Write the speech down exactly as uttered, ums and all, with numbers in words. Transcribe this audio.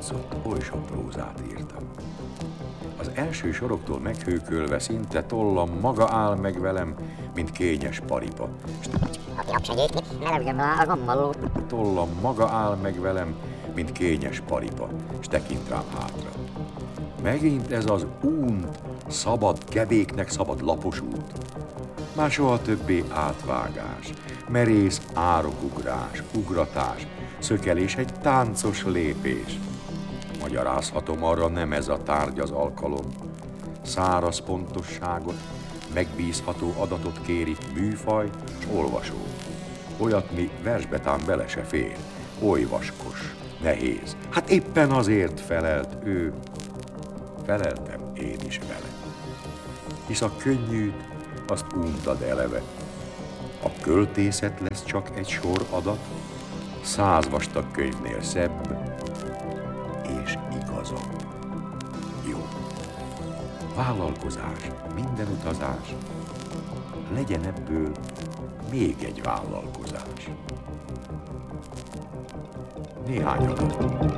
játszott, oly sok prózát írtam. Az első soroktól meghőkölve szinte tollam maga áll meg velem, mint kényes paripa. Tollam maga áll meg velem, mint kényes paripa, s tekint rám hátra. Megint ez az únt, szabad kebéknek szabad lapos út. Már soha többé átvágás, merész árokugrás, ugratás, szökelés, egy táncos lépés. Magyarázhatom, arra nem ez a tárgy az alkalom. Száraz pontosságot, megbízható adatot kéri műfaj s olvasó. Olyat mi versbetán bele se fér, oly vaskos, nehéz. Hát éppen azért felelt ő, feleltem én is vele. Hisz a könnyűt, azt untad eleve. A költészet lesz csak egy sor adat, száz vastag könyvnél szebb, és igazabb. Jó. Vállalkozás, minden utazás, legyen ebből még egy vállalkozás. Néhány adat.